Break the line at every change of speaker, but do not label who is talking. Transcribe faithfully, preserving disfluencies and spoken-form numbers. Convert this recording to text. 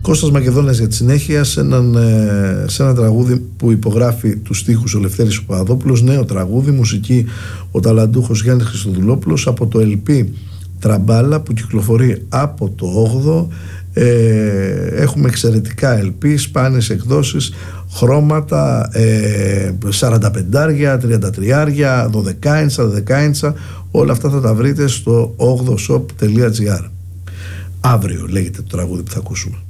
Κώστας Μακεδόνας για τη συνέχεια σε, έναν, σε ένα τραγούδι που υπογράφει τους στίχους ο Λευτέρης ο Παπαδόπουλος, νέο τραγούδι, μουσική ο ταλαντούχος Γιάννης Χριστοδουλόπουλος, από το ελ πι Τραμπάλα που κυκλοφορεί από το όγδοο. Ε, έχουμε εξαιρετικά ελ πι, σπάνιες εκδόσεις, χρώματα, ε, σαράντα πέντε, τριάντα τρία, δώδεκα ίντσα, δέκα ίντσα, όλα αυτά θα τα βρείτε στο όγδοο shop τελεία τζι άρ. Αύριο λέγεται το τραγούδι που θα ακούσουμε.